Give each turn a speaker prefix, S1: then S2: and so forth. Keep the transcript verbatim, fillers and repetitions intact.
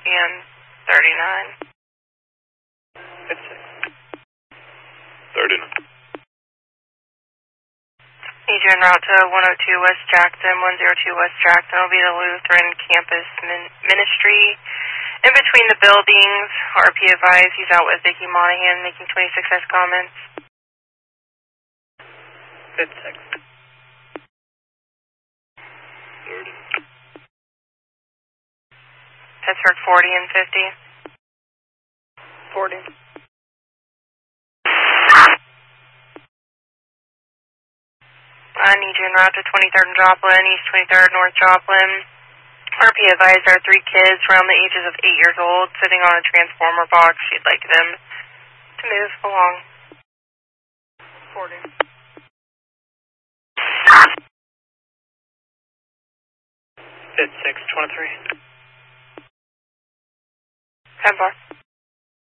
S1: and thirty-nine.
S2: It's six. thirty-nine.
S1: Need you en route to one oh two West Jackson, one oh two West Jackson will be the Lutheran Campus min Ministry. In between the buildings, R P advised he's out with Vicki Monahan making twenty-six S comments.
S2: It's six. thirty.
S1: Pittsburgh forty and fifty.
S2: forty.
S1: I need you en route to twenty-third and Joplin, East twenty-third, North Joplin. R P advised there are three kids around the ages of eight years old sitting on a transformer box. She'd like them to move along.
S2: forty. It's six twenty-three.
S1: ten bar.